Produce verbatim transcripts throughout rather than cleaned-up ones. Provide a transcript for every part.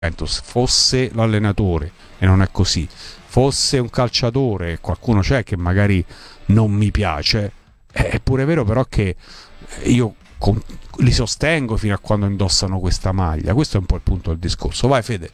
Juventus fosse l'allenatore, e non è così, fosse un calciatore, qualcuno c'è che magari non mi piace, è pure vero però che io con, li sostengo fino a quando indossano questa maglia. Questo è un po' il punto del discorso. Vai Fede.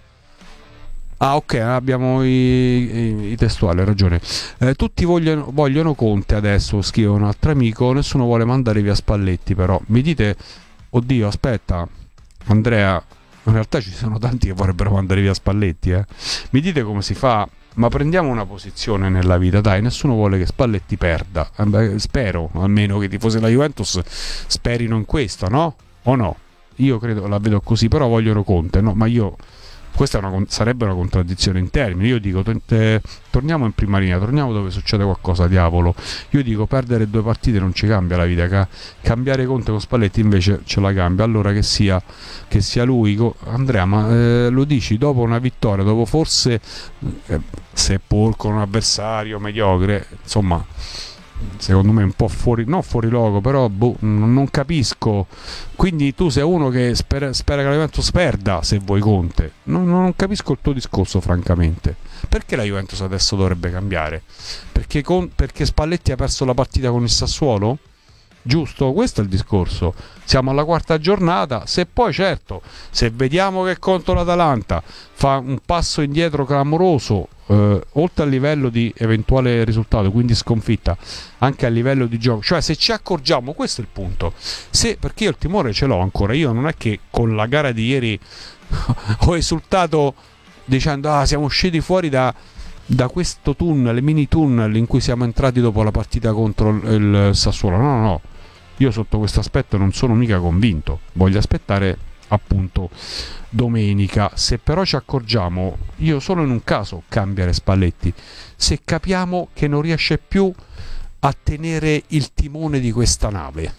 Ah, ok, abbiamo i, i, i testuali, hai ragione. Eh, tutti vogliono, vogliono Conte adesso, scrive un altro amico. Nessuno vuole mandare via Spalletti, però. Mi dite, oddio, aspetta, Andrea, in realtà ci sono tanti che vorrebbero mandare via Spalletti, eh. Mi dite come si fa? Ma prendiamo una posizione nella vita, dai, nessuno vuole che Spalletti perda. Eh, beh, spero, almeno che i tifosi della Juventus sperino in questo, no? O no? Io credo, la vedo così, però vogliono Conte, no? Ma io... Questa è una, sarebbe una contraddizione in termini. Io dico, eh, torniamo in prima linea, torniamo dove succede qualcosa, diavolo. Io dico, perdere due partite non ci cambia la vita, ca- cambiare Conte con Spalletti invece ce la cambia. Allora che sia, che sia lui, co- Andrea, ma eh, lo dici dopo una vittoria, dopo forse, eh, seppur con un avversario mediocre, insomma... secondo me un po' fuori, no fuori logo, però boh, non capisco. Quindi tu sei uno che spera, spera che la Juventus perda, se vuoi Conte. Non, non capisco il tuo discorso, francamente. Perché la Juventus adesso dovrebbe cambiare? Perché, con, perché Spalletti ha perso la partita con il Sassuolo? Giusto? Questo è il discorso. Siamo alla quarta giornata. Se poi, certo, se vediamo che contro l'Atalanta fa un passo indietro clamoroso, eh, oltre al livello di eventuale risultato, quindi sconfitta, anche a livello di gioco, cioè se ci accorgiamo, questo è il punto. Se, perché io il timore ce l'ho ancora, io non è che con la gara di ieri ho esultato dicendo ah siamo usciti fuori da da questo tunnel, mini tunnel in cui siamo entrati dopo la partita contro il Sassuolo. No, no, no. Io sotto questo aspetto non sono mica convinto. Voglio aspettare appunto domenica. Se però ci accorgiamo, io solo in un caso cambiare Spalletti, se capiamo che non riesce più a tenere il timone di questa nave,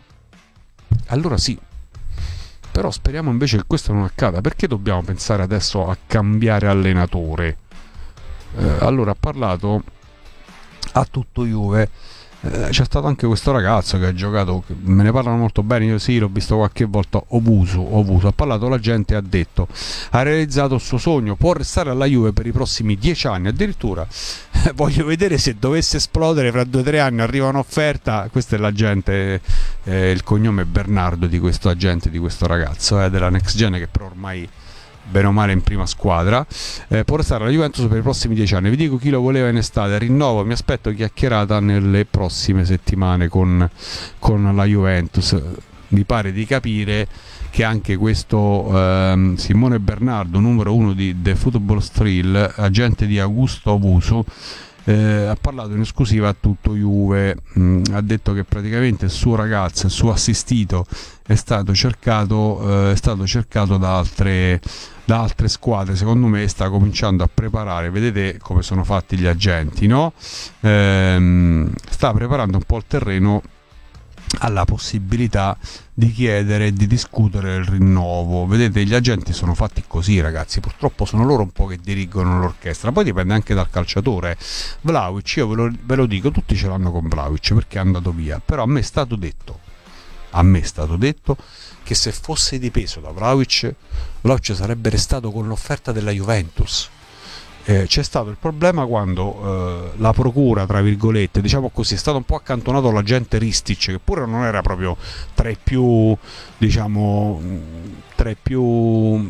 allora sì. Però speriamo invece che questo non accada. Perché dobbiamo pensare adesso a cambiare allenatore? Eh, allora ha parlato a tutto Juve, eh, c'è stato anche questo ragazzo che ha giocato, che me ne parlano molto bene, io sì l'ho visto qualche volta, Ovuso, Ovuso ha parlato la gente, ha detto ha realizzato il suo sogno, può restare alla Juve per i prossimi dieci anni addirittura, eh, voglio vedere se dovesse esplodere fra due o tre anni arriva un'offerta. Questa è la gente, eh, il cognome è Bernardo di questo agente, di questo ragazzo, eh, della Next Gen, che però ormai bene o male in prima squadra, eh, può restare alla Juventus per i prossimi dieci anni. Vi dico chi lo voleva in estate, rinnovo, mi aspetto chiacchierata nelle prossime settimane con, con la Juventus. Mi pare di capire che anche questo ehm, Simone Bernardo, numero uno di The Football Thrill, agente di Augusto Ovuso, Eh, ha parlato in esclusiva a tutto Juve, mh, ha detto che praticamente il suo ragazzo, il suo assistito è stato cercato, eh, è stato cercato da altre, da altre squadre. Secondo me sta cominciando a preparare, vedete come sono fatti gli agenti, no? Ehm, sta preparando un po' il terreno alla possibilità di chiedere e di discutere il rinnovo. Vedete, gli agenti sono fatti così, ragazzi, purtroppo sono loro un po' che dirigono l'orchestra, poi dipende anche dal calciatore. Vlahovic, io ve lo, ve lo dico, tutti ce l'hanno con Vlahovic perché è andato via, però a me è stato detto a me è stato detto che se fosse dipeso da Vlahovic, Vlahovic sarebbe restato con l'offerta della Juventus. Eh, c'è stato il problema quando eh, la procura, tra virgolette, diciamo così, è stato un po' accantonato l'agente Ristic, che pure non era proprio tra i più, diciamo, tra i più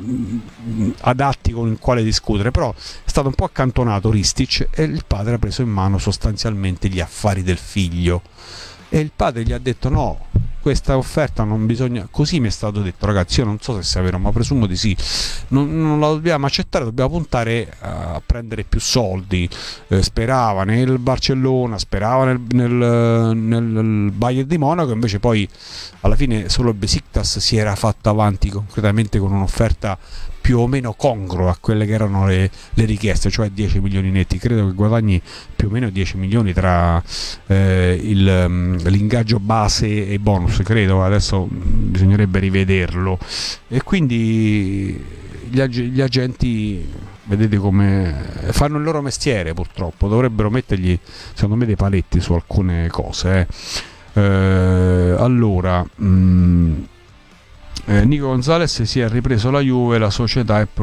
adatti con il quale discutere, però è stato un po' accantonato Ristic e il padre ha preso in mano sostanzialmente gli affari del figlio e il padre gli ha detto no, questa offerta non bisogna, così mi è stato detto, ragazzi, io non so se sia vero ma presumo di sì, non, non la dobbiamo accettare, dobbiamo puntare a prendere più soldi. Eh, sperava nel Barcellona, sperava nel, nel, nel Bayern di Monaco, invece poi alla fine solo il Besiktas si era fatto avanti concretamente con un'offerta più o meno congrua a quelle che erano le, le richieste, cioè dieci milioni netti. Credo che guadagni più o meno dieci milioni tra eh, il, um, l'ingaggio base e bonus, credo, adesso bisognerebbe rivederlo. E quindi gli, ag- gli agenti, vedete come fanno il loro mestiere, purtroppo dovrebbero mettergli secondo me dei paletti su alcune cose, eh. Eh, allora mh, Eh, Nico Gonzalez si è ripreso la Juve, la società è